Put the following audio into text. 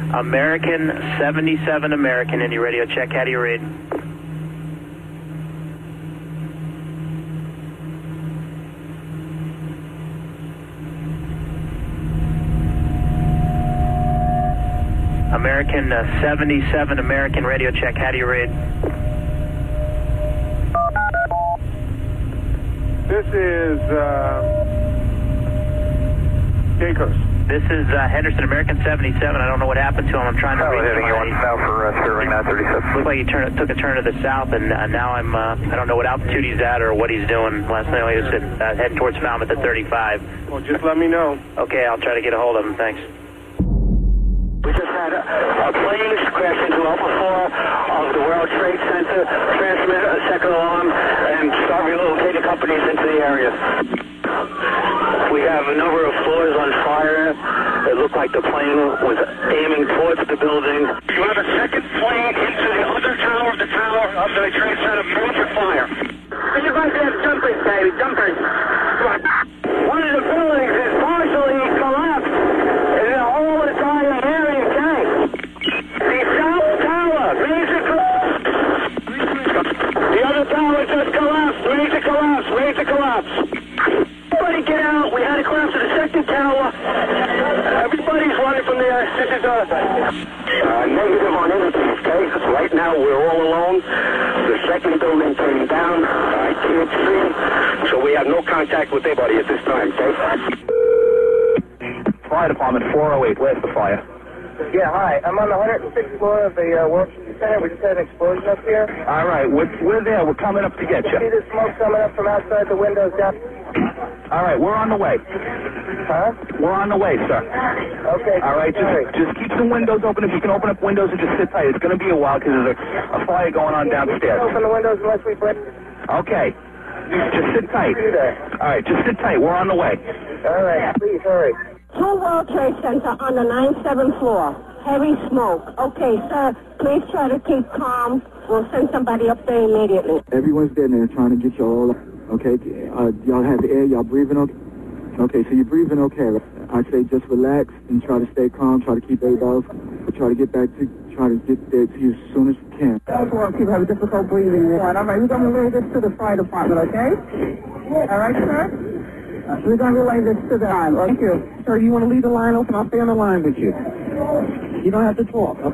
American 77 American, any radio check, how do you read? American 77 American, radio check, how do you read? This is Jacobs. This is Henderson, American 77. I don't know what happened to him. I'm trying to read heading you on south for Sterling 937. Looked like he took a turn to the south, and now I don't know what altitude he's at or what he's doing. Last night he was heading towards Falmouth at 35. Well, just let me know. Okay, I'll try to get a hold of him. Thanks. We just had a plane crash into Alpha 4 of the World Trade Center, transmit a second alarm, and start relocating companies into the area. We have a number of floors on fire. It looked like the plane was aiming towards the building. You have a second plane into the other tower of the Trade Center, major fire. You guys have jumpers, baby, jumpers. One of the buildings is partially collapsed, and the whole entire area tank. The South Tower, major collapse. The other tower just collapsed, major collapse, major collapse. Everybody get out. We had to collapse to the second tower. Everybody's running from there. This is negative on anything, okay? Right now we're all alone. The second building came down. I can't see. So we have no contact with anybody at this time, okay? Fire Department 408, where's the fire? Yeah, hi. I'm on the 106th floor of the World Trade Center. We just had an explosion up here. All right, we're there. We're coming up to get See you. the smoke coming up from outside the windows down? All right, we're on the way. Huh? We're on the way, sir. Okay. All right, sorry. just keep some windows open. If you can open up windows and just sit tight. It's going to be a while because there's a fire going on We can't downstairs. open the windows unless we break. Okay. Just sit tight. Do that. All right, just sit tight. We're on the way. All right. Please hurry. 2 World Trade Center on the 97th floor. Heavy smoke. Okay, sir, please try to keep calm. We'll send somebody up there immediately. Everyone's there now trying to get you all, okay? Y'all have the air, y'all breathing okay? Okay, so you're breathing okay. I say just relax and try to stay calm, try to keep everybody, try to get there to you as soon as you can. That's why people have difficult breathing. All right, we're going to relay this to the fire department, okay? All right, sir? We're going to relay this to the line. Thank you. Sir, you want to leave the line open? I'll stay on the line with you. You don't have to talk.